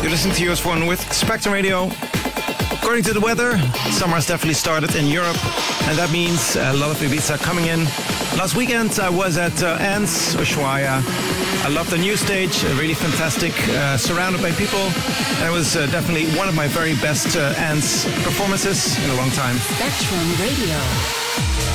You're listening to US One with Spectrum Radio. According to the weather, summer has definitely started in Europe, and that means a lot of Ibiza coming in. Last weekend I was at Ants Ushuaia. I loved the new stage, really fantastic, surrounded by people. And it was definitely one of my very best Ants performances in a long time. Spectrum Radio.